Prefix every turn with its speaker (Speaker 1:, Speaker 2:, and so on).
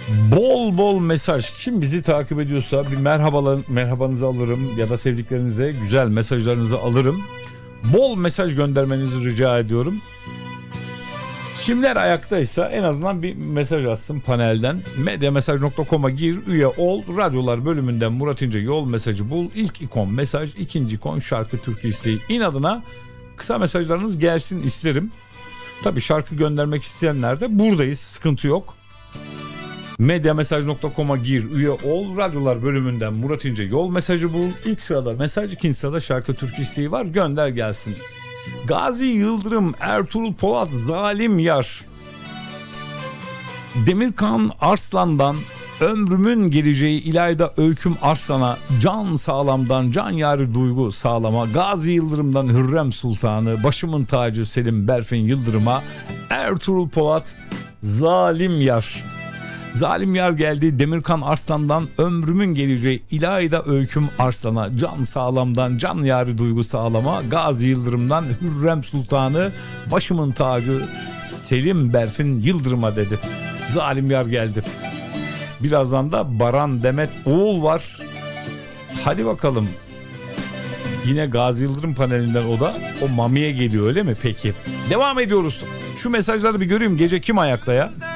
Speaker 1: Bol bol mesaj. Kim bizi takip ediyorsa bir merhabanızı alırım ya da sevdiklerinize güzel mesajlarınızı alırım. Bol mesaj göndermenizi rica ediyorum. Kimler ayaktaysa en azından bir mesaj atsın panelden. Medyamesaj.com'a gir, üye ol. Radyolar bölümünden Murat İnce yol mesajı bul. İlk ikon mesaj, ikinci ikon şarkı türkü isteği. İnadına kısa mesajlarınız gelsin isterim. Tabii şarkı göndermek isteyenler de buradayız. Sıkıntı yok. Medyamesaj.com'a gir, üye ol. Radyolar bölümünden Murat İnce yol mesajı bul. İlk sırada mesaj, ikinci sırada şarkı türkü isteği var. Gönder gelsin. Gazi Yıldırım, Ertuğrul Polat, Zalim Yar. Demirkan Arslan'dan ömrümün geleceği İlayda Öyküm Arslan'a, Can Sağlam'dan Can Yari Duygu Sağlam'a, Gazi Yıldırım'dan Hürrem Sultanı, başımın tacı Selim Berfin Yıldırım'a, Ertuğrul Polat, Zalim Yar. Zalim Yar geldi. Demirkan Arslan'dan ömrümün geleceği İlayda Öyküm Arslan'a, Can Sağlam'dan Can Yari Duygu Sağlam'a, Gazi Yıldırım'dan Hürrem Sultanı, başımın tacı Selim Berfin Yıldırım'a dedi. Zalim Yar geldi. Birazdan da Baran Demet Oğul var. Hadi bakalım. Yine Gazi Yıldırım panelinden o Mami'ye geliyor öyle mi peki? Devam ediyoruz. Şu mesajları bir göreyim. Gece kim ayakta ya?